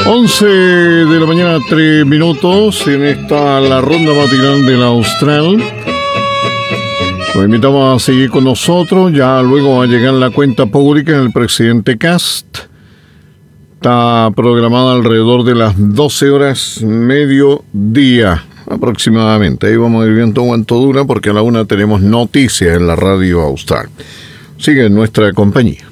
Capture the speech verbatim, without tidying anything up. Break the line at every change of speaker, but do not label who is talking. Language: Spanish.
once de la mañana, tres minutos, en esta la ronda matinal de la Austral. Los invitamos a seguir con nosotros, ya luego va a llegar la cuenta pública del presidente Kast. Está programada alrededor de las doce horas mediodía aproximadamente. Ahí vamos a ir viendo cuánto dura, porque a la una tenemos noticias en la radio Austral. Sigue en nuestra compañía.